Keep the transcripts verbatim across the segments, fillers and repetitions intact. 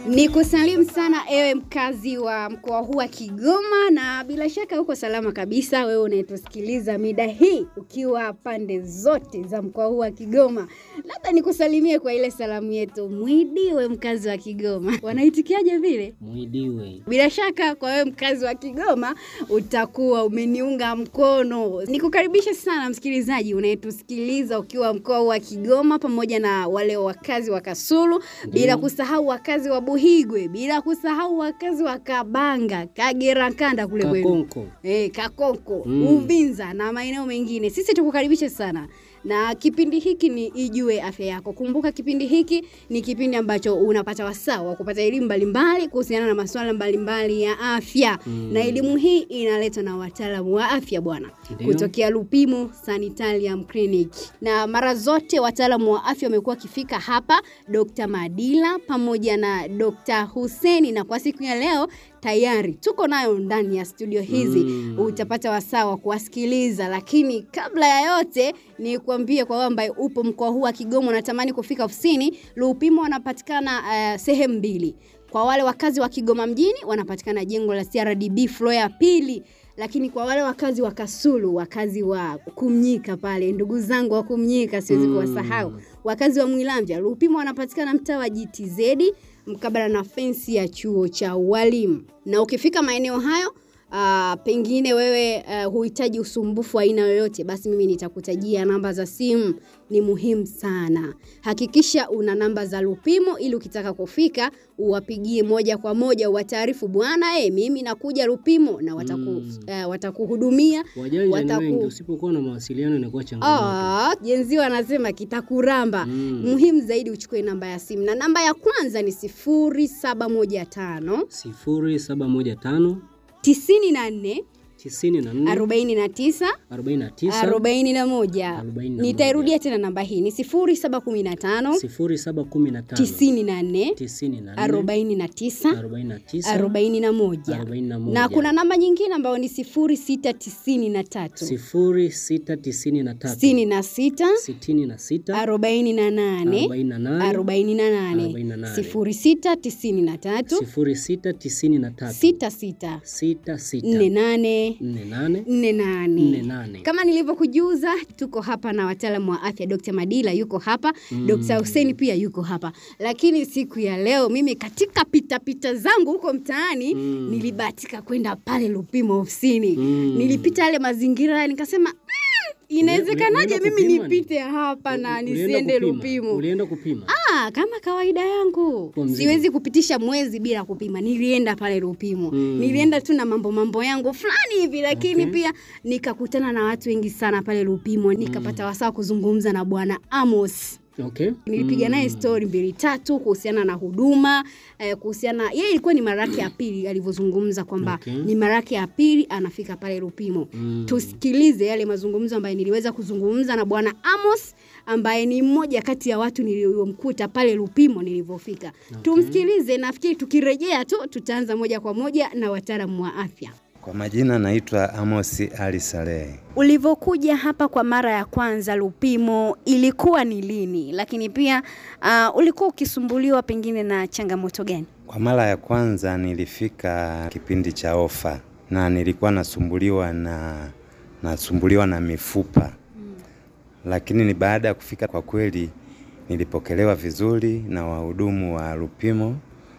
Nikusalimu sana ewe mkazi wa mkoa huu wa Kigoma, na bila shaka uko salama kabisa wewe unayetusikiliza mida hii ukiwa pande zote za mkoa huu wa Kigoma. Labda nikusalimie kwa ile salamu yetu, Mwidiwe mkazi wa Kigoma. Wanaitikiaje vile? Mwidiwe. Bila shaka kwa wewe mkazi wa Kigoma utakuwa umeniunga mkono. Nikukaribisha sana msikilizaji unayetusikiliza ukiwa mkoa huu wa Kigoma, pamoja na wale wakazi wa Kasulu, bila kusahau wakazi wa Buhigwe, bila kusahau wakazi wa Kabanga, Kagera Kanda kule kwenu. Kakonko. Eh, Kakonko, Mm. Uvinza na maeneo mengine. Sisi tukukaribisha sana. Na kipindi hiki ni Ijue Afya Yako. Kumbuka kipindi hiki ni kipindi ambacho unapata wasaa wa kupata elimu mbalimbali kuhusiana na masuala mbalimbali ya afya. Mm. Na elimu hii inaletwa na wataalamu wa afya bwana. Ndiyo. Kutokea Lupimo Sanitarium Clinic. Na mara zote wataalamu wa afya wamekuwa kifika hapa, Dokta Madila pamoja na Dokta Huseni, na kwa siku ya leo tayari tuko nayo ndani ya studio hizi. Mm. Utapata wasaa wa kuwasikiliza, lakini kabla ya yote ni kuambie kwa wewe ambaye upo mkoa huu wa Kigoma unatamani kufika ofisini, Lupimo wanapatikana uh, sehemu mbili. Kwa wale wakazi wa Kigoma mjini wanapatikana jengo la C R D B floor ya pili. Lakini kwa wale wakazi wa Kasulu, wakazi wa Kumnyika pale, ndugu zangu wa Kumnyika siwezi Mm. kuwasahau. Wakazi wa Mwilamvya, Lupimo wanapatikana mtaa wa G T Z mkabala na fensi ya chuo cha walimu. Na ukifika maeneo hayo, Uh, pengine wewe uh, huhitaji usumbufu wa aina yoyote, basi mimi nitakutajia namba za simu. Ni muhimu sana. Hakikisha una namba za Lupimo ili ukitaka kufika uwapigie moja kwa moja, uwataarifu bwana eh mimi nakuja Lupimo, na wataku Mm. uh, watakuhudumia. Wajanja ni Wataku- wengi, usipokuwa na mawasiliano inakuwa changamoto. Ah, jenzi wanasema kitakuramba. Mm. Muhimu zaidi uchukue namba ya simu. Na namba ya kwanza ni sifuri saba moja tano sifuri saba moja tano tisini na nne tisini na nne arobaini na tisa arobaini na tisa arobaini na moja. arobaini na Nitairudia tena namba hii ni sifuri saba kumi tano sifuri saba kumi na tano tisini na nne tisini na nne arobaini na tisa arobaini na tisa arobaini na moja. arobaini na moja. Na kuna namba nyingine ambayo ni sifuri sita tisini na tatu sifuri sita tisini na tatu sitini na sita sitini na sita arobaini na nane arobaini na nane arobaini na nane arobaini na nane sifuri sita tisini na tatu sifuri sita tisini na tatu sita sita sita sita nne nane nne nane nne nne nane. nane. Kama nilivyokujuza, tuko hapa na wataalamu wa afya. Dokta Madila yuko hapa, Mm. Dokta Huseni pia yuko hapa. Lakini siku ya leo mimi katika pita pita zangu huko mtaani, Mm. nilibahatika kwenda pale Lupimo ofisini. Mm. Nilipita yale mazingira nikasema, mm, inawezekanaje Ulienda mimi kupima ni? nipite hapa na Ulienda nisiende kupima? Lupimo? Ulienda kupima? Ah, kama kawaida yangu. Kwa mzima. Siwezi kupitisha mwezi bila kupima. Nilienda pale Lupimo. Mm. Nilienda tu na mambo mambo yangu fulani hivi, lakini Okay. pia nikakutana na watu wengi sana pale Lupimo. Nikapata wasaa kuzungumza na Bwana Amos. Okay. Nilipiga naye story mbili tatu kuhusiana na huduma, eh, kuhusiana yeye ilikuwa ni mara yake ya pili alivyozungumza kwamba Okay. ni mara yake ya pili anafika pale Lupimo. Mm. Tusikilize yale mazungumzo ambayo niliweza kuzungumza na Bwana Amos, ambaye ni mmoja kati ya watu niliomkuta pale Lupimo nilivyofika. Okay. Tumsikilize, nafikiri tukirejea tu tutaanza moja kwa moja na wataalamu wa afya. Kwa majina naitwa Amos Ali Saleh. Ulivyokuja hapa kwa mara ya kwanza Lupimo ilikuwa ni lini? Lakini pia uh, ulikuwa ukisumbuliwa pengine na changamoto gani? Kwa mara ya kwanza nilifika kipindi cha ofa na nilikuwa nasumbuliwa na nasumbuliwa na mifupa. Mm. Lakini ni baada ya kufika kwa kweli nilipokelewa vizuri na wahudumu wa Lupimo,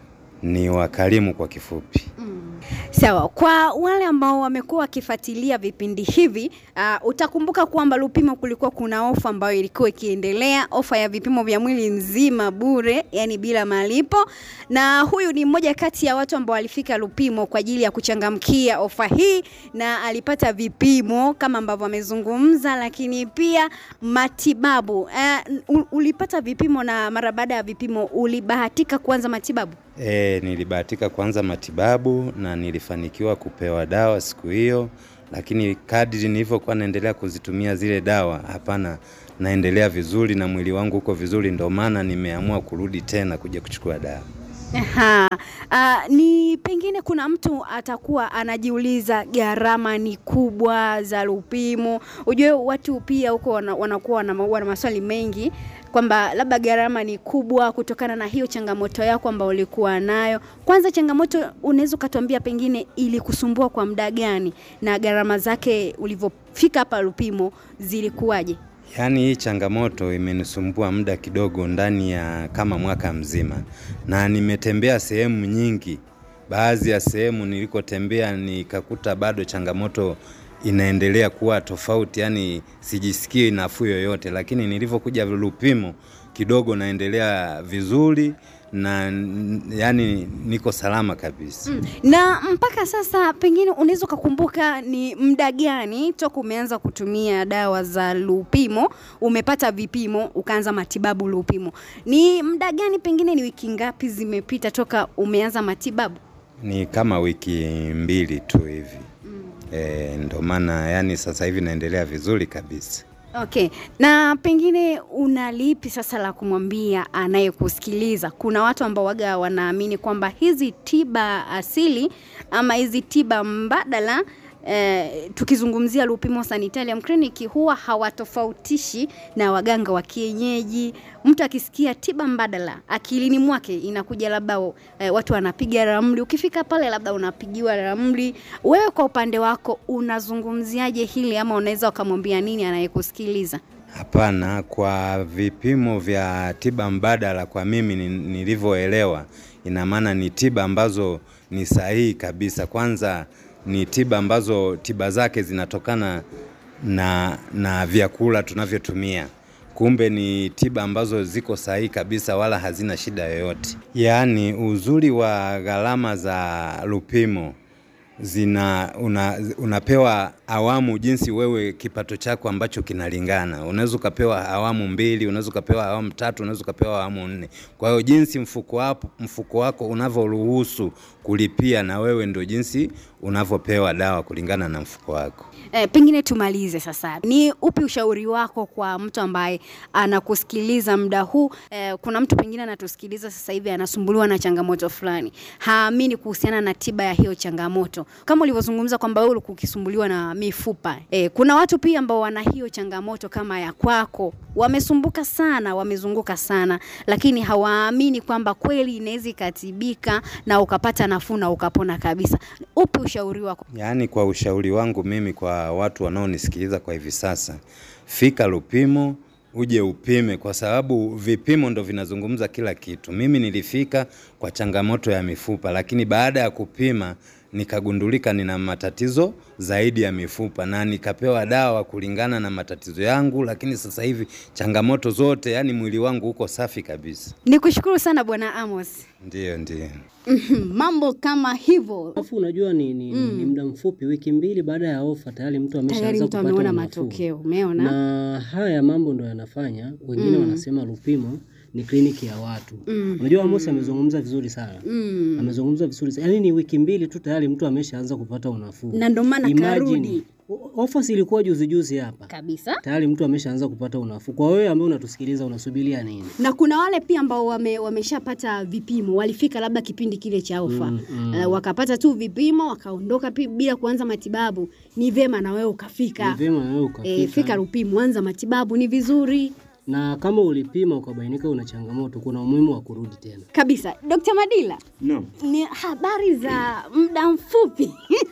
ni wakarimu kwa kifupi. Mm. Sawa, kwa wale ambao wamekuwa wakifuatilia vipindi hivi, uh, utakumbuka kwamba Lupimo kulikuwa kuna ofa ambayo ilikuwa ikiendelea, ofa ya vipimo vya mwili nzima bure, yani bila malipo. Na huyu ni mmoja kati ya watu ambao walifika Lupimo kwa ajili ya kuchangamkia ofa hii, na alipata vipimo kama ambavyo amezungumza, lakini pia matibabu. Uh, ulipata vipimo, na mara baada ya vipimo ulibahatika kuanza matibabu? E, nilibahatika kuanza matibabu na nilifanikiwa kupewa dawa siku hiyo, lakini kadri nilivyokuwa naendelea kuzitumia zile dawa, hapana, naendelea vizuri na mwili wangu uko vizuri, ndio maana nimeamua kurudi tena kuja kuchukua dawa. Aha. Uh, ni pengine kuna mtu atakuwa anajiuliza gharama ni kubwa za Lupimo. Ujue watu pia huko wanakuwa wana, wana maswali mengi kwamba labda gharama ni kubwa kutokana na hiyo changamoto yako ambayo ulikuwa nayo. Kwanza changamoto unaweza ukatuambia pengine ili kusumbua kwa muda gani na gharama zake ulivyofika hapa Lupimo zilikuwaje? Yaani hii changamoto imenisumbua muda kidogo, ndani ya kama mwaka mzima, na nimetembea sehemu nyingi. Baadhi ya sehemu nilikotembea nikakuta bado changamoto inaendelea kuwa tofauti, yani sijisikii nafuu yoyote, lakini nilivyokuja Lupimo kidogo naendelea vizuri na yani niko salama kabisa. Mm. Na mpaka sasa pengine unaweza kukumbuka ni muda gani toka umeanza kutumia dawa za Lupimo, umepata vipimo, ukaanza matibabu Lupimo? Ni muda gani, pengine ni wiki ngapi zimepita toka umeanza matibabu? Ni kama wiki mbili tu hivi. Mm. E, ndo maana yani sasa hivi naendelea vizuri kabisa. Okay. Na pengine unalipi sasa la kumwambia anayekusikiliza? Kuna watu ambao waga wanaamini kwamba hizi tiba asili ama hizi tiba mbadala, eh, tukizungumzia Lupimo Sanitarium Clinic, huwa hawatofautishi na waganga wa kienyeji. Mtu akisikia tiba mbadala akilini mwake inakuja labda eh, watu wanapiga ramli. Ukifika pale labda unapigiwa ramli. Wewe kwa upande wako unazungumziaje hili, ama unaweza ukamwambia nini anayekusikiliza? Hapana, kwa vipimo vya tiba mbadala kwa mimi nilivyoelewa, ina maana ni tiba ambazo ni sahihi kabisa. Kwanza ni tiba ambazo tiba zake zinatokana na na vyakula tunavyotumia. Kumbe ni tiba ambazo ziko sahihi kabisa, wala hazina shida yoyote. Yaani uzuri wa gharama za Lupimo zina una, unapewa awamu jinsi wewe kipato chako ambacho kinalingana. Unaweza kupewa awamu mbili, unaweza kupewa awamu tatu, unaweza kupewa awamu nne. Kwa hiyo jinsi mfuko wako mfuko wako unavyoruhusu kulipia, na wewe ndio jinsi unavyopewa dawa kulingana na mfuko wako. E, pengine tumalize sasa. Ni upi ushauri wako kwa mtu ambaye anakusikiliza muda huu? E, kuna mtu pengine anatusikiliza sasa hivi anasumbuliwa na changamoto fulani, haamini kuhusiana na tiba ya hiyo changamoto. Kama ulivyozungumza kwamba wewe ulikuwa ukisumbuliwa na mifupa. E, kuna watu pia ambao wana hiyo changamoto kama ya kwako. Wamesumbuka sana, wamezunguka sana, lakini hawaamini kwamba kweli inaweza katibika na ukapata nafuu na ukapona kabisa. Upi ushauri wako? Yaani kwa ushauri wangu mimi kwa watu wanaonisikiliza kwa hivi sasa, fika Lupimo uje upime, kwa sababu vipimo ndo vinazungumza kila kitu. Mimi nilifika kwa changamoto ya mifupa, lakini baada ya kupima nikagundulika nina matatizo zaidi ya mifupa, na nikapewa dawa kulingana na matatizo yangu, lakini sasa hivi changamoto zote, yani mwili wangu uko safi kabisa. Nikushukuru sana Bwana Amos. Ndiyo, ndiyo. Mambo kama hivyo. Alafu unajua ni ni, mm. ni muda mfupi, wiki mbili baada ya ofa tayari mtu ameshaanza kupata umeona matokeo, umeona? Na haya mambo ndo yanafanya wengine mm. wanasema Lupimo ni kliniki ya watu. Mm. Unajua Amos amezungumza vizuri sana. Mm. Amezungumza vizuri sana. Yaani ni wiki mbili tu tayari mtu ameshaanza kupata unafuu. Na ndio maana karudi. Ofa ilikuwa juzi juzi hapa. Kabisa. Tayari mtu ameshaanza kupata unafuu. Kwa wewe ambaye unatusikiliza unasubiria nini? Na kuna wale pia ambao wame, wameshapata vipimo, walifika labda kipindi kile cha ofa. Mm, mm. Uh, wakapata tu vipimo wakaondoka bila kuanza matibabu. Ni vema na wewe ukafika. Ni vema na wewe ukafika. E, fika Lupimo, anza matibabu, ni vizuri. Na kama ulipima ukabainika una changamoto, kuna umuhimu wa kurudi tena. Kabisa. Dokta Madila. No. Ni habari za muda mfupi.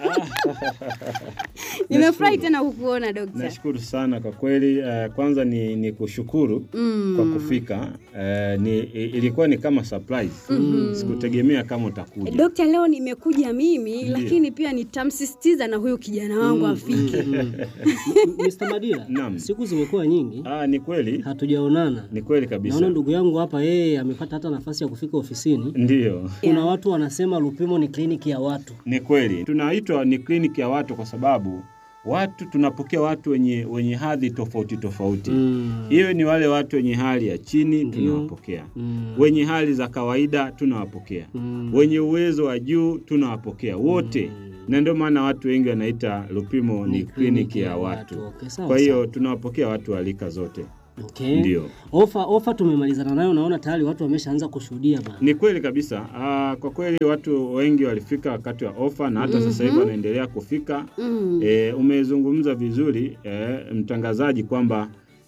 Nimefurahi tena kukuona Dokta. Nashukuru sana kwa kweli. Uh, kwanza ni, ni kushukuru mm. kwa kufika. Uh, ni, ilikuwa ni kama surprise. Mm-hmm. Sikutegemea kama utakuja. Dokta, leo nimekuja mimi. Ndiyo. Lakini pia nitamsisitiza na huyo kijana wangu mm. afike. mister Madila, Naam. Siku zimekuwa nyingi. Ah, ni kweli. Hatujaonana. Ni kweli kabisa. Naona ndugu yangu hapa yeye amepata hata nafasi ya kufika ofisini. Ndiyo. Kuna yeah. watu wanasema Lupimo ni kliniki ya watu. Ni kweli. Tunaitwa ni kliniki ya watu kwa sababu watu tunapokea watu wenye wenye hadhi tofauti tofauti. Hiyo mm. ni wale watu wenye hali ya chini tunawapokea. Mm. Wenye hali za kawaida tunawapokea. Mm. Wenye uwezo wa juu tunawapokea. Wote. Mm. Na ndio maana watu wengi wanaita Lupimo ni, ni kliniki ya watu. watu. Okay, kwa hiyo tunawapokea watu wa rika zote. Okay. Ndio. Ofa ofa tumemalizana nayo, naona tayari watu wameshaanza kushuhudia bana. Ni kweli kabisa. Aa, kwa kweli watu wengi walifika wakati wa ofa na hata mm-hmm. sasa hivi wanaendelea kufika. Mm. E, umezungumza vizuri e, mtangazaji kwamba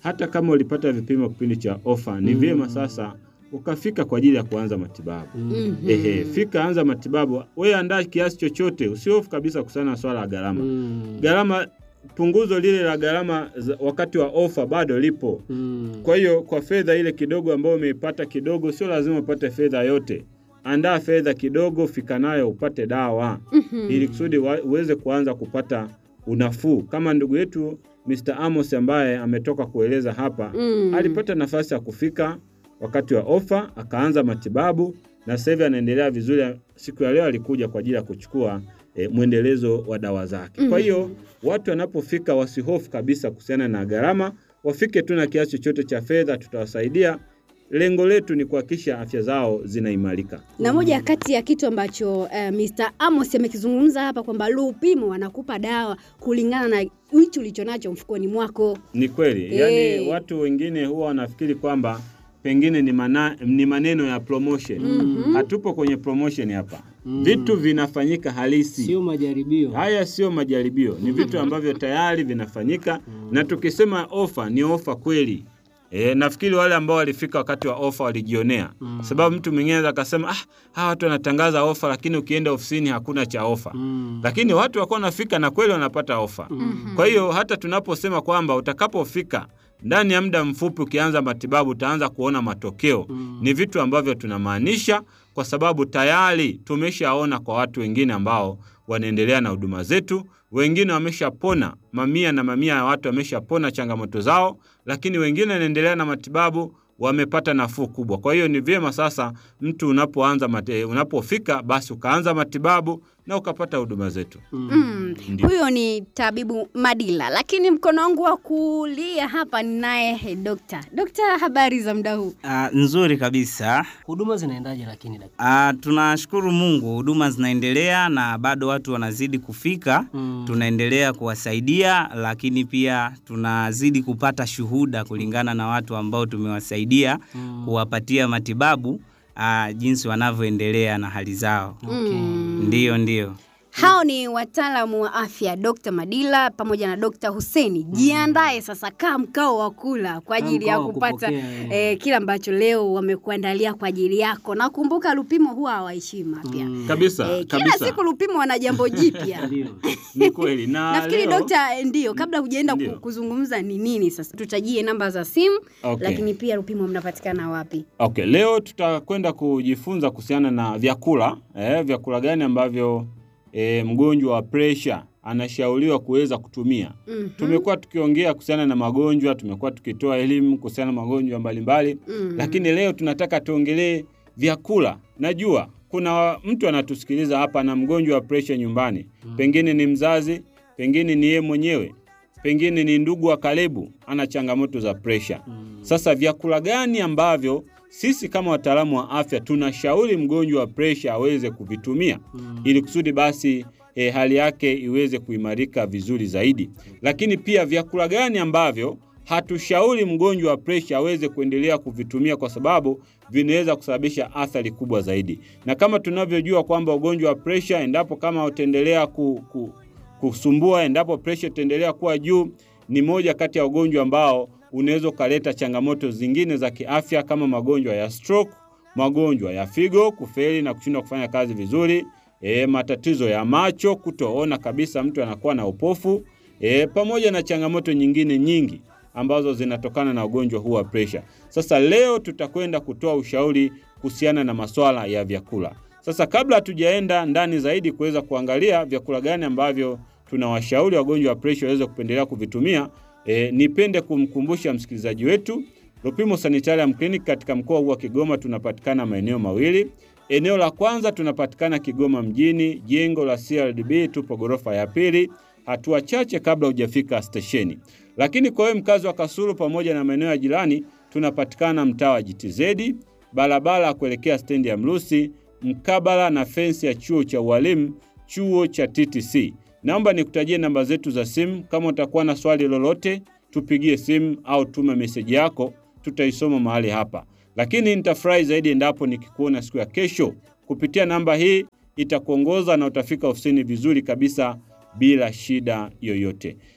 hata kama ulipata vipimo kipindi cha ofa, ni vyema sasa ukafika kwa ajili ya kuanza matibabu. Mm-hmm. Ehe, fika anza matibabu. Wewe andaa kiasi chochote, usihofu kabisa kusana na swala la gharama. Mm. Gharama, punguzo lile la gharama wakati wa ofa bado lipo. Mm. Kwa hiyo kwa fedha ile kidogo ambayo umeipata kidogo, sio lazima upate fedha yote. Andaa fedha kidogo, fika nayo upate dawa. Mm-hmm. Ili kusudi uweze kuanza kupata unafuu. Kama ndugu yetu mister Amos ambaye ametoka kueleza hapa, mm. alipata nafasi ya kufika wakati wa ofa, akaanza matibabu na sasa hivi anaendelea vizuri. Siku ya leo alikuja kwa ajili ya kuchukua e, mwendelezo wa dawa zake. Mm. Kwa hiyo watu wanapofika wasihofu kabisa kuhusiana na gharama, wafike tu na kiasi chochote cha fedha, tutawasaidia. Lengo letu ni kuhakikisha afya zao zinaimarika. Na moja kati ya kitu ambacho uh, mister Amos amekizungumza hapa kwamba Lupimo wanakupa dawa kulingana na hicho ulichonacho mfukoni mwako. Ni kweli. Hey. Yaani watu wengine huwa wanafikiri kwamba pengine ni, mana, ni maneno ya promotion. Mm-hmm. Hatupo kwenye promotion hapa. Mm. Vitu vinafanyika halisi. Sio majaribio. Haya sio majaribio. Ni vitu ambavyo tayari vinafanyika. Mm. Na tukisema ofa ni ofa kweli. E, nafikiri wale ambao walifika wakati wa ofa walijionea. Mm. Sababu mtu mwingine anaweza kusema ah, hawa watu wanatangaza ofa lakini ukienda ofisini hakuna cha ofa. Mm. Lakini watu wako wanafika na kweli wanapata ofa. Mm. Kwa hiyo hata tunaposema kwamba utakapofika ndani ya muda mfupi ukianza matibabu utaanza kuona matokeo. Mm. Ni vitu ambavyo tunamaanisha kwa sababu tayari tumeshaona kwa watu wengine ambao wanaendelea na huduma zetu. Wengine wameshapona, mamia na mamia ya watu wameshapona changamoto zao, lakini wengine wanaendelea na matibabu wamepata nafuu kubwa. Kwa hiyo ni vyema sasa mtu unapoanza mate, unapofika basi ukaanza matibabu na ukapata huduma zetu. Mm. Huyo ni tabibu Madila, lakini mkono wangu wa kulia hapa ninaye Dokta. Dokta, habari za muda huu? Uh, nzuri kabisa. Huduma zinaendaje lakini daktari? Uh, tunashukuru Mungu, huduma zinaendelea na bado watu wanazidi kufika. Mm. Tunaendelea kuwasaidia, lakini pia tunazidi kupata shuhuda kulingana na watu ambao tumewasaidia. Mm. Kuwapatia matibabu uh, jinsi wanavyoendelea na hali zao. Okay. Ndio ndio. Hao ni wataalamu wa afya, Dokta Madila pamoja na Dokta Huseni. Jiandae sasa, kaa mkao wa kula kwa ajili ya kupata eh, kila ambacho leo wamekuandalia kwa ajili yako. Na kumbuka Lupimo huwa hawaheshima pia. Mm. Kabisa, eh, kila kabisa. siku Lupimo wana jambo jipya. Ni kweli. Na nafikiri Dokta, ndio kabla hujaenda kuzungumza ni nini sasa, tutajie namba za simu. Okay. Lakini pia Lupimo mnapatikana wapi? Okay, leo tutakwenda kujifunza kuhusiana na vyakula, eh, vyakula gani ambavyo E, mgonjwa wa pressure anashauriwa kuweza kutumia. Mm-hmm. Tumekuwa tukiongea kuhusiana na magonjwa, tumekuwa tukitoa elimu kuhusiana na magonjwa mbalimbali. Mm-hmm. Lakini leo tunataka tuongelee vyakula. Najua kuna mtu anatusikiliza hapa na mgonjwa wa pressure nyumbani. Mm-hmm. Pengine ni mzazi, pengine ni yeye mwenyewe, pengine ni ndugu wa karibu ana changamoto za pressure. Mm-hmm. Sasa vyakula gani ambavyo sisi kama wataalamu wa afya tunashauri mgonjwa wa pressure aweze kuvitumia. Mm. Ili kusudi basi e, hali yake iweze kuimarika vizuri zaidi. Lakini pia vyakula gani ambavyo hatushauri mgonjwa wa pressure aweze kuendelea kuvitumia kwa sababu vinaweza kusababisha athari kubwa zaidi. Na kama tunavyojua kwamba ugonjwa wa pressure endapo kama utaendelea ku, ku, kusumbua, endapo pressure itaendelea kuwa juu, ni moja kati ya ugonjwa ambao unaweza kuleta changamoto zingine za kiafya kama magonjwa ya stroke, magonjwa ya figo, kufeli na kushindwa kufanya kazi vizuri, e, matatizo ya macho, kutoona kabisa, mtu anakuwa na upofu, e, pamoja na changamoto nyingine nyingi ambazo zinatokana na ugonjwa huu wa pressure. Sasa leo tutakwenda kutoa ushauri kuhusiana na masuala ya vyakula. Sasa kabla hatujaenda ndani zaidi kuweza kuangalia vyakula gani ambavyo tunawashauri wagonjwa wa pressure waweze kupendelea kuvitumia, E, nipende kumkumbusha msikilizaji wetu, Lupimo Sanitarium Clinic katika mkoa huu wa Kigoma tunapatikana maeneo mawili. Eneo la kwanza tunapatikana Kigoma mjini, jengo la C R D B, tupo ghorofa ya pili, hatua chache kabla hujafika stesheni. Lakini kwa wewe mkazi wa Kasulu pamoja na maeneo ya jirani, tunapatikana mtaa wa G T Z, barabara kuelekea stendi ya Mrusi, mkabala na fensi ya chuo cha ualimu, chuo cha T T C. Naomba nikutajie namba zetu za simu. Kama utakuwa na swali lolote, tupigie simu au tuma message yako, tutaisoma mahali hapa. Lakini nitafurahi zaidi endapo nikikuona siku ya kesho. Kupitia namba hii itakuongoza na utafika ofisini vizuri kabisa bila shida yoyote.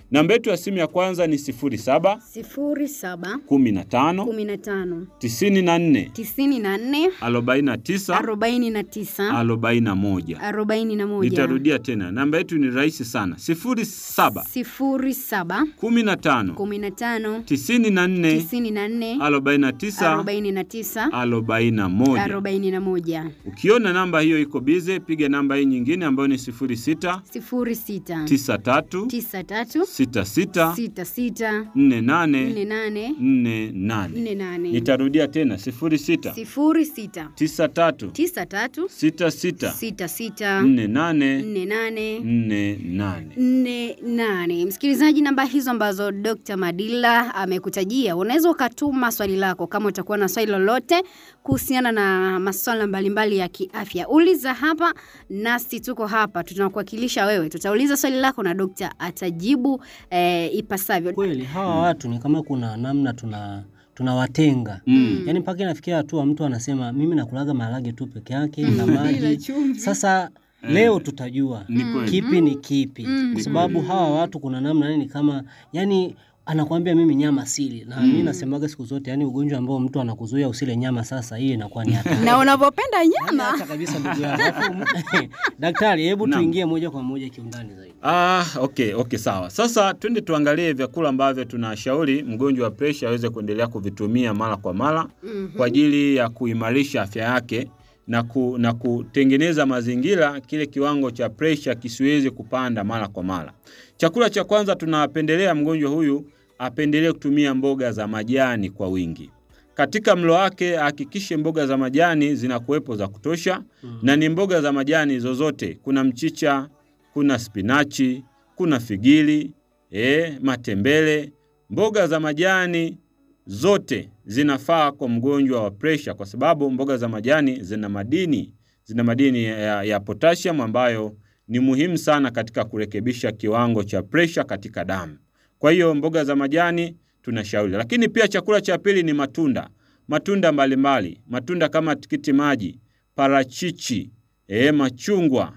Namba yetu ya simu ya kwanza ni sifuri saba sifuri saba kumi na tano kumi na tano tisini na nne tisini na nne arobaini na tisa arobaini na tisa arobaini na moja. arobaini na moja. Nitarudia tena. Namba yetu ni rahisi sana. sifuri saba sifuri saba kumi na tano kumi na tano tisini na nne tisini na nne arobaini na tisa arobaini na tisa arobaini na moja. arobaini na moja. Ukiona namba hiyo iko bize, piga namba hii nyingine ambayo ni sifuri sita sifuri sita tisa tatu tisa tatu sita sita sita sita nne nane nne nane nne nane. nne nane. Nitarudia tena sifuri sita sifuri sita tisa tatu tisa tatu sita sita sita sita nne nane nne nane nne nane. nne nane. Msikilizaji, namba hizo ambazo Doctor Madila amekutajia, unaweza ukatuma swali lako kama utakuwa na swali lolote kuhusiana na masuala mbalimbali ya kiafya. Uliza hapa nasi tuko hapa, tunakuwakilisha wewe. Tutauliza swali lako na Doctor atajibu eh, ipasavyo. Kweli hawa watu ni kama kuna namna tuna tunawatenga. Mm. Yaani mpaka inafikia hatua mtu anasema mimi nakulaga maharage tu peke yake na maji. Sasa leo tutajua kipi ni kipi. Kwa sababu hawa watu kuna namna ni kama yani anakuambia mimi nyama sili. Na mimi nasemaga siku zote yani ugonjwa ambao mtu anakuzuia usile nyama, sasa hii inakuwa ni hatari. Na unapopenda nyama Acha kabisa ndugu yangu. Daktari, hebu tuingie moja kwa moja kiundani zaidi. Ah, okay, okay, sawa. Sasa twende tuangalie vyakula ambavyo tunashauri mgonjwa wa pressure aweze kuendelea kuvitumia mara kwa mara mm-hmm. kwa ajili ya kuimarisha afya yake na ku, na kutengeneza mazingira kile kiwango cha pressure kisiweze kupanda mara kwa mara. Chakula cha kwanza tunapendelea mgonjwa huyu apendelee kutumia mboga za majani kwa wingi. Katika mlo wake hakikishe mboga za majani zinakuwepo za kutosha mm. na ni mboga za majani zozote. Kuna mchicha, kuna spinachi, kuna figili, eh, matembele. Mboga za majani zote zinafaa kwa mgonjwa wa pressure kwa sababu mboga za majani zina madini, zina madini ya, ya potassium ambayo ni muhimu sana katika kurekebisha kiwango cha pressure katika damu. Kwa hiyo mboga za majani tunashauri. Lakini pia chakula cha pili ni matunda. Matunda mbalimbali, matunda kama tikiti maji, parachichi, eh, machungwa,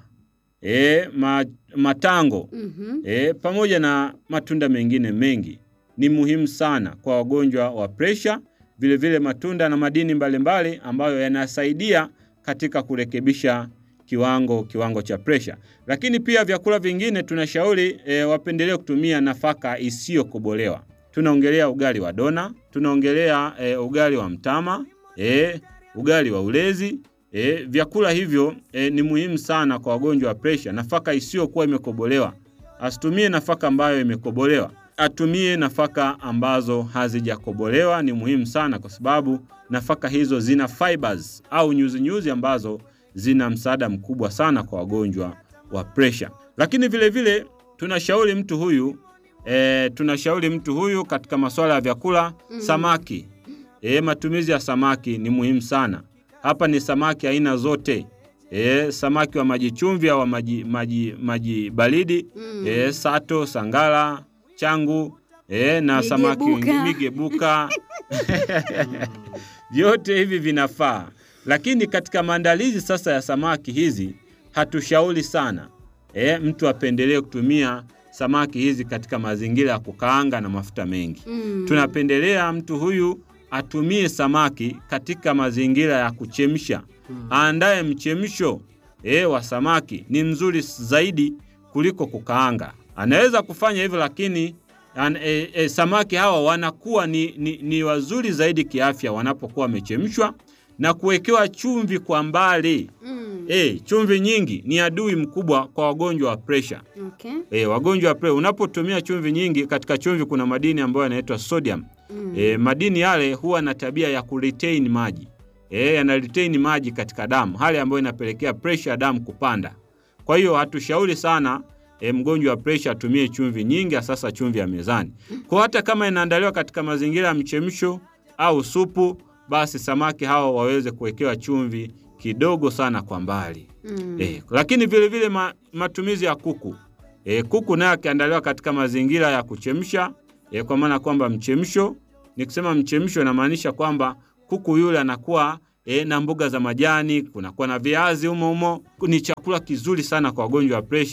eh, ma, matango, mm-hmm. eh, pamoja na matunda mengine mengi. Ni muhimu sana kwa wagonjwa wa pressure, vile vile matunda na madini mbalimbali ambayo yanasaidia katika kurekebisha kiwango kiwango cha pressure. Lakini pia vyakula vingine tunashauri e, wapendelee kutumia nafaka isiyokobolewa. Tunaongelea ugali wa dona, tunaongelea e, ugali wa mtama, e, ugali wa ulezi. E, vyakula hivyo e, ni muhimu sana kwa wagonjwa wa pressure. Nafaka isiyokuwa imekobolewa. Asitumie nafaka ambayo imekobolewa. Atumie nafaka ambazo hazijakobolewa. Ni muhimu sana kwa sababu nafaka hizo zina fibers au nyuzi nyuzi ambazo zina msaada mkubwa sana kwa wagonjwa wa pressure. Lakini vile vile tunashauri mtu huyu e, tunashauri mtu huyu katika masuala ya vyakula mm. samaki. E, matumizi ya samaki ni muhimu sana. Hapa ni samaki aina zote. E, samaki wa maji chumvi au maji maji maji baridi, mm. e, sato, sangala, changu, e, na migebuka. Samaki wengine migebuka. Vyote hivi vinafaa. Lakini katika maandalizi sasa ya samaki hizi hatushauri sana e, mtu apendelee kutumia samaki hizi katika mazingira ya kukaanga na mafuta mengi. Mm. Tunapendelea mtu huyu atumie samaki katika mazingira ya kuchemsha. Mm. Aandae mchemsho e, wa samaki ni mzuri zaidi kuliko kukaanga. Anaweza kufanya hivyo lakini an, e, e, samaki hawa wanakuwa ni, ni, ni wazuri zaidi kiafya wanapokuwa wamechemshwa na kuwekewa chumvi kwa mbali. Mm. Eh, chumvi nyingi ni adui mkubwa kwa wagonjwa wa pressure. Okay. Eh, wagonjwa wa pressure unapotumia chumvi nyingi, katika chumvi kuna madini ambayo yanaitwa sodium. Mm. Eh, madini yale huwa na tabia ya kuretain maji. Eh, yana retain maji katika damu, hali ambayo inapelekea pressure ya damu kupanda. Kwa hiyo hatushauri sana e, mgonjwa wa pressure atumie chumvi nyingi, sasa chumvi ya mezani. Kwa hata kama inaandaliwa katika mazingira ya mchemsho au supu, basi samaki hao waweze kuwekewa chumvi kidogo sana kwa mbali. Mm. E, lakini vile vile ma, matumizi ya kuku. E, kuku naye akiandaliwa katika mazingira ya kuchemsha, e, kwa maana kwamba mchemsho, nikisema mchemsho inamaanisha kwamba kuku yule anakuwa e, na mboga za majani, kunakuwa na viazi humo humo. Ni chakula kizuri sana kwa wagonjwa wa pressure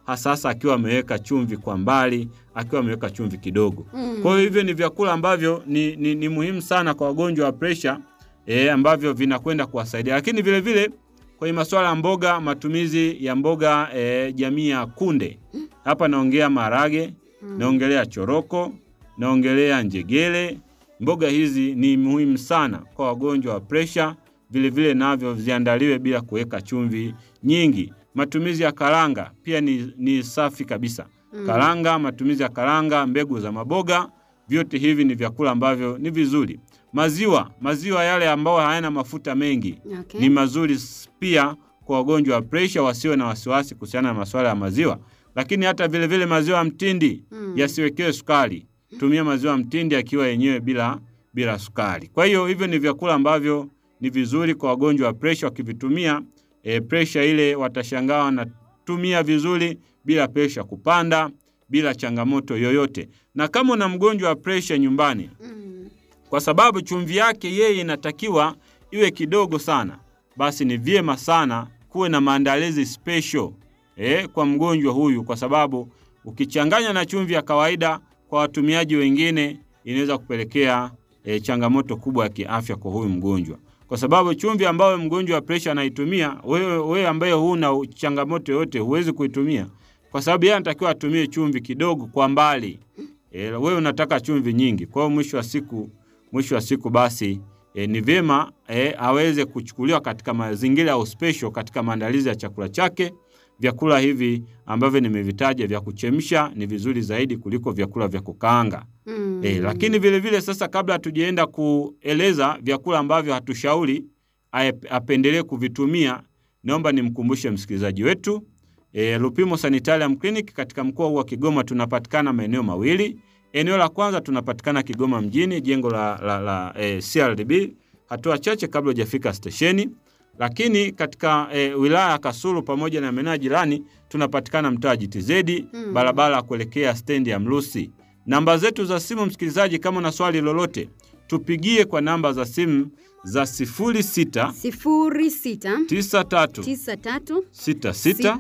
hasa akiwa ameweka chumvi kwa mbali, akiwa ameweka chumvi kidogo. Mm. Kwa hiyo hivyo ni vyakula ambavyo ni, ni, ni muhimu sana kwa wagonjwa wa pressure eh, ambavyo vinakwenda kuwasaidia. Lakini vile vile kwenye masuala ya mboga, matumizi ya mboga eh, jamii ya kunde. Hapa naongea maharage, mm. naongelea choroko, naongelea njegele. Mboga hizi ni muhimu sana kwa wagonjwa wa pressure, vile vile navyo ziandaliwe bila kuweka chumvi nyingi. Matumizi ya karanga pia ni, ni safi kabisa. Mm. Karanga, matumizi ya karanga, mbegu za maboga, vyote hivi ni vyakula ambavyo ni vizuri. Maziwa, maziwa yale ambao hayana mafuta mengi, okay. ni mazuri pia kwa wagonjwa wa pressure, wasiwe na wasiwasi kuhusiana na masuala ya maziwa. Lakini hata vile vile maziwa mtindi mm. yasiwekewe sukari. Tumia maziwa mtindi akiwa yenyewe bila bila sukari. Kwa hiyo hivyo ni vyakula ambavyo ni vizuri kwa wagonjwa wa pressure, wakivitumia e, pressure ile watashangaa na tumia vizuri bila pressure kupanda, bila changamoto yoyote. Na kama una mgonjwa wa pressure nyumbani, mm. kwa sababu chumvi yake yeye inatakiwa iwe kidogo sana, basi ni vyema sana kuwe na maandalizi special eh, kwa mgonjwa huyu, kwa sababu ukichanganya na chumvi ya kawaida kwa watumiaji wengine inaweza kupelekea e, changamoto kubwa ya kiafya kwa huyu mgonjwa. Kwa sababu chumvi ambayo mgonjwa wa pressure anaitumia, wewe wewe ambaye huna changamoto yote huwezi kuitumia. Kwa sababu yeye anatakiwa atumie chumvi kidogo kwa mbali. E, wewe unataka chumvi nyingi. Kwa hiyo mwisho wa siku mwisho wa siku basi e, ni vyema e, aweze kuchukuliwa katika mazingira ya special katika maandalizi ya chakula chake. Vyakula hivi ambavyo nimevitaja vya kuchemsha ni vizuri zaidi kuliko vyakula vya kukaanga. Mm. E, lakini vile vile sasa kabla tujienda kueleza vyakula ambavyo hatushauri apendelee kuvitumia, naomba nimkumbushe msikilizaji wetu. E, Lupimo Sanitarium Clinic katika mkoa wa Kigoma tunapatikana maeneo mawili. Eneo la kwanza tunapatikana Kigoma mjini, jengo la, la, la e, C R D B, hatua chache kabla hujafika stesheni. Lakini katika e, wilaya ya Kasulu pamoja na maeneo jirani tunapatikana mtaa G T Z, mm. barabara kuelekea stendi ya Mlusi. Namba zetu za simu msikilizaji, kama na swali lolote tupigie kwa namba za simu za sifuri sita sifuri sita tisa tatu tisa tatu sita sita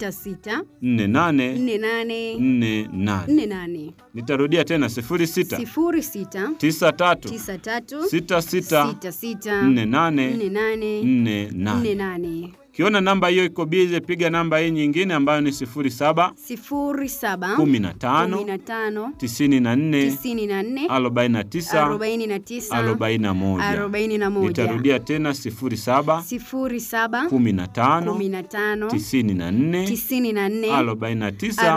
nne nane nne nane. Nitarudia tena sifuri sita tisa tatu sita sita nne nane nne nane. Kiona namba hiyo iko bize, piga namba hii nyingine ambayo ni sifuri saba kumi na tano tisini na nne arobaini na tisa arobaini na moja. Nitarudia tena sifuri saba kumi na tano tisini na nne arobaini na tisa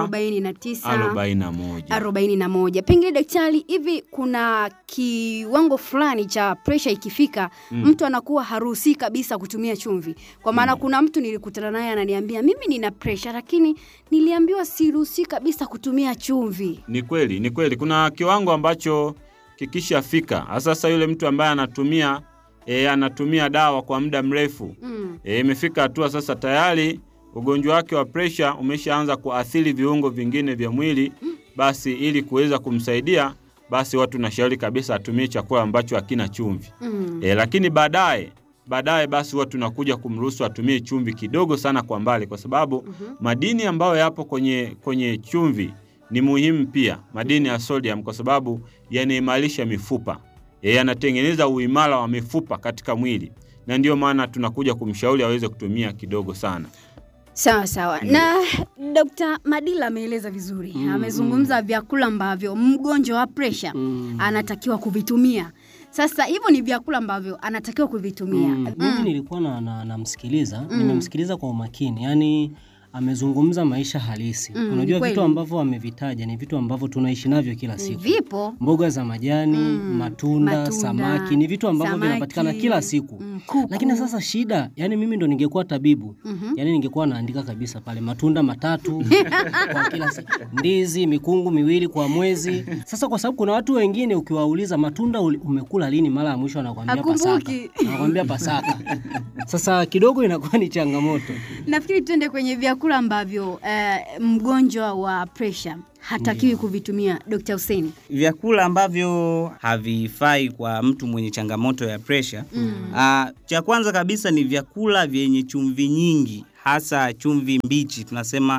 arobaini na moja. Pengine daktari, hivi kuna kiwango fulani cha pressure ikifika, mm. mtu anakuwa haruhusi kabisa kutumia chumvi? Kwa maana mm. kuna mtu nilikutana naye ananiambia mimi nina pressure lakini niliambiwa siruhusi kabisa kutumia chumvi. Ni kweli, ni kweli. Kuna kiwango ambacho kikishafika, sasa yule mtu ambaye anatumia e, anatumia dawa kwa muda mrefu, mm. e, imefika hatua sasa tayari ugonjwa wake wa pressure umeshaanza kuathiri viungo vingine vya mwili, mm. basi ili kuweza kumsaidia, basi watu nashauri kabisa atumie chakula ambacho hakina chumvi. Mm. E, lakini baadaye baadaye basi watu nakuja kumruhusu atumie chumvi kidogo sana kwa mbali, kwa sababu mm-hmm. madini ambayo yapo kwenye kwenye chumvi ni muhimu pia, madini ya sodium, kwa sababu yanaimarisha mifupa. Yanatengeneza uimara wa mifupa katika mwili. Na ndio maana tunakuja kumshauri aweze kutumia kidogo sana. Sawa sawa. Mm. Na Daktari Madila ameeleza vizuri. Mm, amezungumza mm. vyakula ambavyo mgonjwa wa pressure mm. anatakiwa kuvitumia. Sasa hivyo ni vyakula ambavyo anatakiwa kuvitumia. Mm. Mm. Mimi nilikuwa na namsikiliza, na mm. nimemsikiliza kwa umakini. Yaani amezungumza maisha halisi. Mm, unajua kweli. Vitu ambavyo amevitaja ni vitu ambavyo tunaishi navyo kila siku. Vipo. Mboga za majani, mm, matunda, matunda, samaki, ni vitu ambavyo vinapatikana kila siku. Mm, lakini sasa shida, yani mimi ndo ningekuwa tabibu. Mm-hmm. Yani ningekuwa naandika kabisa pale matunda matatu kwa kila siku. Ndizi, mikungu miwili kwa mwezi. Sasa kwa sababu kuna watu wengine ukiwauliza matunda umekula lini mara ya mwisho, anakuambia Pasaka. Anakuambia Pasaka. Sasa kidogo inakuwa ni changamoto. Nafikiri tuende kwenye vyakula ambavyo uh, mgonjwa wa pressure hatakiwi mm. kuvitumia, Daktari Hussein. Vyakula ambavyo havifai kwa mtu mwenye changamoto ya pressure. Mm. Uh, cha kwanza kabisa ni vyakula vyenye chumvi nyingi, hasa chumvi mbichi. Tunasema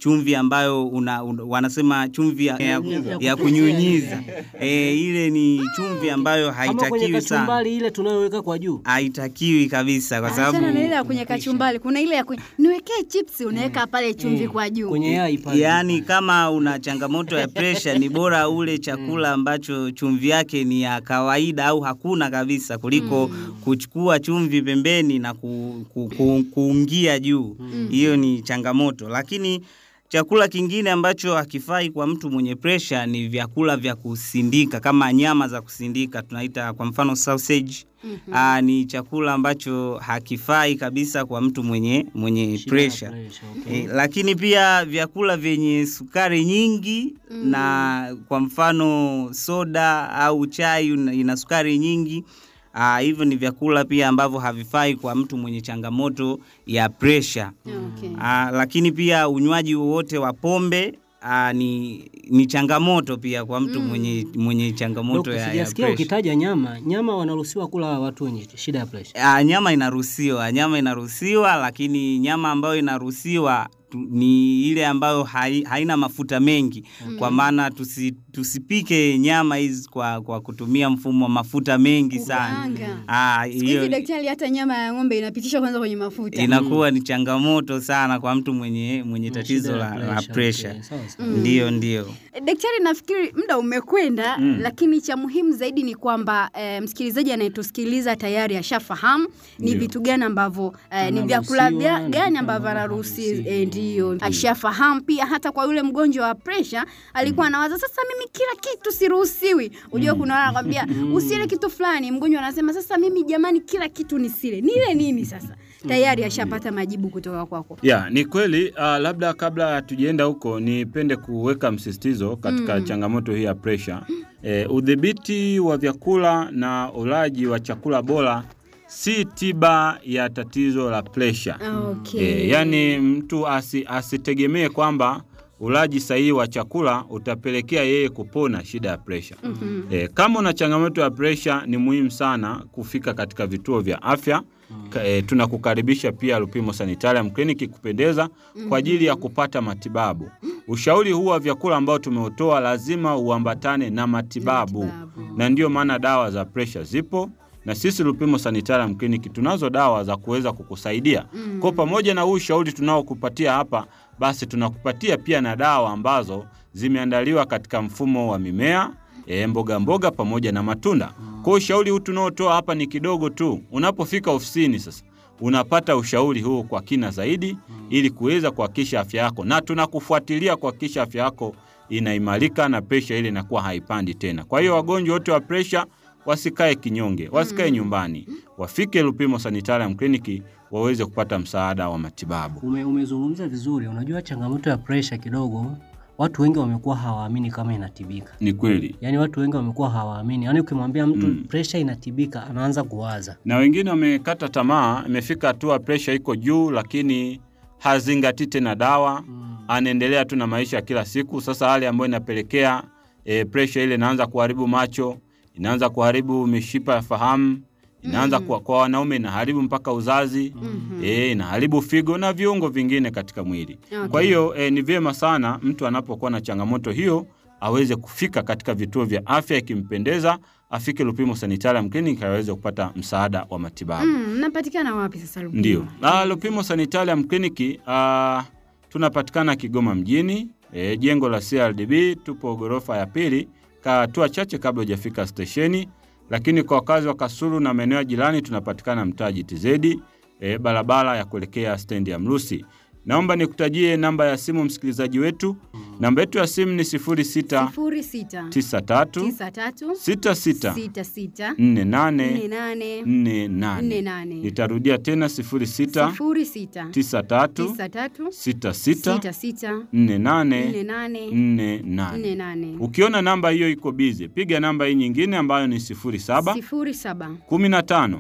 chumvi ambayo una, una, wanasema chumvi ya, ya, ya kunyunyiza. E, ile ni chumvi ambayo haitakiwi sana. Kachumbari ile tunayoweka kwa juu. Haitakiwi kabisa kwa sababu achana na ile ya kwenye kachumbari. Kuna ile ya kwenye niwekee chips unaweka pale chumvi kwa juu. Kwenye yai pale. Yaani kama una changamoto ya pressure ni bora ule chakula ambacho chumvi yake ni ya kawaida au hakuna kabisa kuliko mm. kuchukua chumvi pembeni na ku, ku, ku, kuungia juu. Hiyo mm. ni changamoto. Lakini chakula kingine ambacho hakifai kwa mtu mwenye pressure ni vyakula vya kusindika kama nyama za kusindika, tunaita kwa mfano sausage. Mm-hmm. Aa, ni chakula ambacho hakifai kabisa kwa mtu mwenye mwenye pressure. pressure okay. E, lakini pia vyakula vyenye sukari nyingi mm. na kwa mfano soda au chai ina sukari nyingi. Ah, hivyo ni vyakula pia ambavyo havifai kwa mtu mwenye changamoto ya pressure. Okay. Ah, lakini pia unywaji wote wa pombe ah, ni ni changamoto pia kwa mtu mm. mwenye mwenye changamoto Loku, ya, ya pressure. Sijasikia ukitaja nyama, nyama wanaruhusiwa kula watu wenye shida ya pressure. Ah, nyama inaruhusiwa, nyama inaruhusiwa, lakini nyama ambayo inaruhusiwa ni ile ambayo hai, haina mafuta mengi mm. kwa maana tusi, tusipike nyama hizi kwa kwa kutumia mfumo wa mafuta mengi sana. Ah, hiyo daktari hata nyama ya ng'ombe inapitishwa kwanza kwenye mafuta. Inakuwa mm. ni changamoto sana kwa mtu mwenye mwenye tatizo la, la pressure. Okay. So, so. Mm. Ndio ndio. Daktari, nafikiri muda umekwenda mm. lakini cha muhimu zaidi ni kwamba e, msikilizaji anayetusikiliza tayari ashafahamu ni vitu gani ambavyo e, ni vyakula gani ambavyo anaruhusiwa. E, ndio ashafahamu pia. Hata kwa yule mgonjwa wa pressure alikuwa anawaza sasa mimi kila kitu siruhusiwi. Unajua mm. kuna wale anakuambia usile kitu fulani, mgonjwa anasema sasa mimi jamani kila kitu nisile. Nile nini sasa? Tayari ashapata majibu kutoka kwako. Yeah, ni kweli. Uh, labda kabla tujienda huko nipende kuweka msisitizo katika mm. changamoto hii ya pressure. Eh, udhibiti wa vyakula na ulaji wa chakula bora si tiba ya tatizo la pressure. Okay. E, yani mtu asi, asitegemee kwamba ulaji sahihi wa chakula utapelekea yeye kupona shida ya pressure. Mm-hmm. E, kama una changamoto ya pressure ni muhimu sana kufika katika vituo vya afya. Mm-hmm. E, tunakukaribisha pia Lupimo Sanitarium Clinic kupendeza mm-hmm. kwa ajili ya kupata matibabu. Ushauri huu wa vyakula ambao tumeutoa lazima uambatane na matibabu. Matibabu. Na ndio maana dawa za pressure zipo. Na sisi Lupimo Sanitarium Clinic tunazo dawa za kuweza kukusaidia. Mm. Kwa pamoja na huu ushauri tunaokupatia hapa, basi tunakupatia pia na dawa ambazo zimeandaliwa katika mfumo wa mimea, e, mboga mboga pamoja na matunda. Mm. Kwa ushauri huu tunaotoa hapa ni kidogo tu. Unapofika ofisini sasa, unapata ushauri huu kwa kina zaidi mm. ili kuweza kuhakikisha afya yako, na tunakufuatilia kuhakikisha afya yako inaimarika na pressure ile inakuwa haipandi tena. Kwa hiyo wagonjwa wote wa pressure wasikae kinyonge, wasikae mm. nyumbani. Wafike Lupimo Sanitarium Clinic waweze kupata msaada wa matibabu. Ume, umezungumza vizuri. Unajua changamoto ya pressure kidogo watu wengi wamekuwa hawaamini kama inatibika. Ni kweli. Yaani watu wengi wamekuwa hawaamini. Yaani ukimwambia mtu mm. pressure inatibika anaanza kuwaza. Na wengine wamekata tamaa, imefika hatua pressure iko juu lakini hazingatii tena dawa. Mm. Anaendelea tu na maisha kila siku. Sasa hali ambayo inapelekea e, pressure ile inaanza kuharibu macho, inaanza kuharibu mishipa ya fahamu, inaanza mm-hmm. kwa, kwa wanaume inaharibu mpaka uzazi, mm-hmm. eh inaharibu figo na viungo vingine katika mwili. Okay. Kwa hiyo e, ni vyema sana mtu anapokuwa na changamoto hiyo aweze kufika katika vituo vya afya, ikimpendeza afike Lupimo Sanitarium Clinic aweze kupata msaada wa matibabu. Mm, napatikana wapi sasa Lupimo? Ndio. Ah, Lupimo Sanitarium Clinic ah, tunapatikana Kigoma mjini, e, jengo la C R D B, tupo ghorofa ya pili. Hatua chache kabla hujafika stesheni. Lakini kwa wakazi wa Kasulu na maeneo jirani tunapatikana mtaa G T Z, e, barabara ya kuelekea stendi ya Mrusi. Naomba nikutajie namba ya simu msikilizaji wetu. Mm. Namba yetu ya simu ni sifuri sita tisa tatu sita sita nne nane nne nane. Nitarudia tena sifuri sita tisa tatu sita sita nne nane nne nane. Ukiona namba hiyo iko busy, piga namba hii nyingine ambayo ni sifuri saba kumi na tano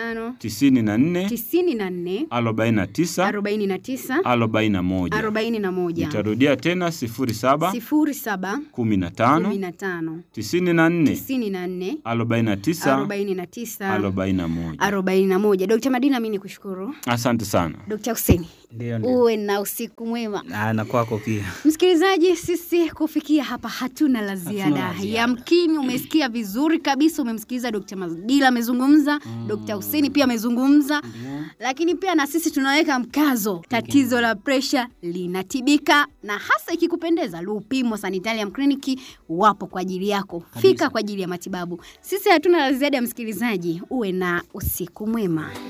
tisini na nne arobaini na tisa arobaini na moja. Nitarudia tena sifuri saba kumi na tano tisini na nne arobaini na tisa arobaini na moja. Dokta Madina, mimi nikushukuru. Asante sana. Dokta Hussein, Ndio, ndio. Uwe na usiku mwema. Ah, na kwako pia. Msikilizaji, sisi kufikia hapa hatuna la ziada. la ziada. Yamkini umesikia vizuri kabisa, umemsikiliza Dokta Madila amezungumza, mm. Dokta Hussein pia amezungumza. Mm. Lakini pia na sisi tunaweka mkazo, tatizo la presha linatibika, na hasa ikikupendeza Lupimo Sanitarium Clinic wapo kwa ajili yako. Kabisa. Fika kwa ajili ya matibabu. Sisi hatuna la ziada, msikilizaji, uwe na usiku mwema.